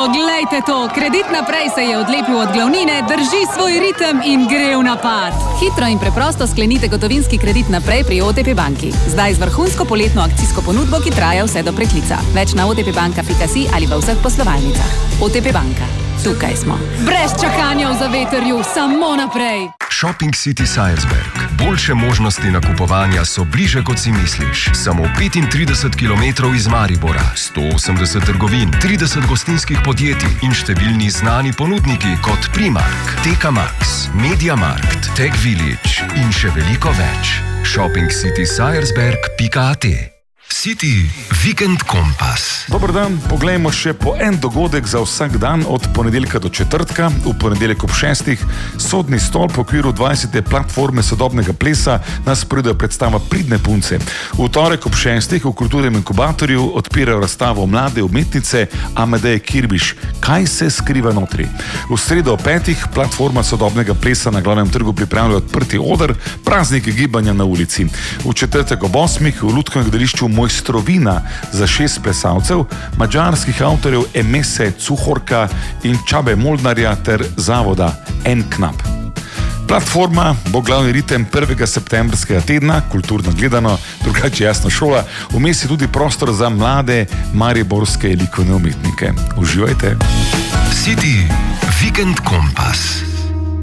Poglejte to, Kredit Naprej se je odlepil od glavnine, drži svoj ritem in gre v napad. Hitro in preprosto sklenite gotovinski kredit naprej pri OTP banki. Zdaj z vrhunsko poletno akcijsko ponudbo, ki traja vse do preklica. Več na otpbanka.si ali v vseh poslovalnicah. OTP banka. Tukaj smo. Brez čakanja v zavetrju, samo naprej. Shopping City Salzburg. Boljše možnosti nakupovanja so bliže, kot si misliš. Samo 35 km iz Maribora, 180 trgovin, 30 gostinskih podjetij in številni znani ponudniki kot Primark, TK Maxx, MediaMarkt, Tech Village in še veliko več. shopingcitysalzburg.at City Weekend Kompas. Dober dan, poglejmo še po en dogodek za vsak dan od ponedeljka do četrtka. V ponedeljek ob 6. Sodni stol po okviru 20. platforme sodobnega plesa nas pride predstava Pridne punce. V torek ob 6. v kulturnem inkubatorju odpirajo razstavo mlade umetnice Amedeje Kirbiš. Kaj se skriva notri? V sredo ob 5. platforma sodobnega plesa na Glavnem trgu pripravlja odprti oder, praznik gibanja na ulici. V četrtek ob 8. v Lutkovnem gledališču Mojstrovina za 6 plesalcev, madžarskih avtorjev Emese Cuhorka in Čabe Moldnarja ter zavoda N-Knap. Platforma bo glavni ritem 1. septembrskega tedna, kulturno gledano, drugače jasno šola, vmes je tudi prostor za mlade mariborske likovne umetnike. Uživajte! City Weekend Kompas.